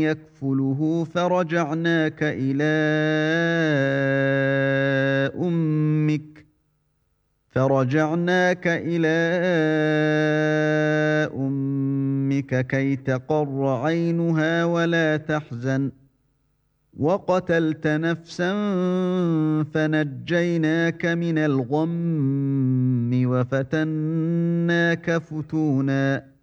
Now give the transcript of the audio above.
يكفله فرجعناك إلى أمك كي تقر عينها ولا تحزن وقتلت نفسا فنجيناك من الغم وفتناك فتونا